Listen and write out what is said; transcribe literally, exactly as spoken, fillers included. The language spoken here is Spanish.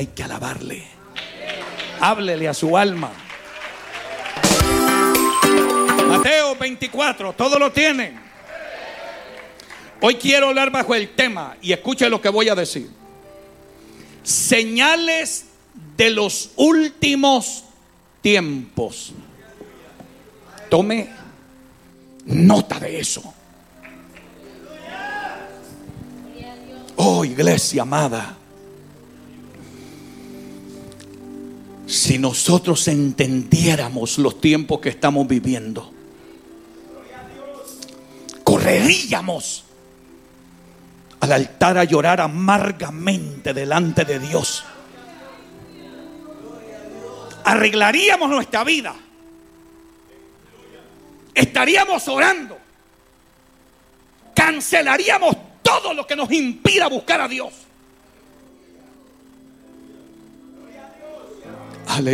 hay que alabarle. Háblele a su alma. Mateo veinticuatro, todo lo tienen. Hoy quiero hablar bajo el tema, y escuche lo que voy a decir: señales de los últimos tiempos. Tome nota de eso. Oh, iglesia amada, si nosotros entendiéramos los tiempos que estamos viviendo, correríamos al altar a llorar amargamente delante de Dios. Arreglaríamos nuestra vida. Estaríamos orando. Cancelaríamos todo lo que nos impida buscar a Dios.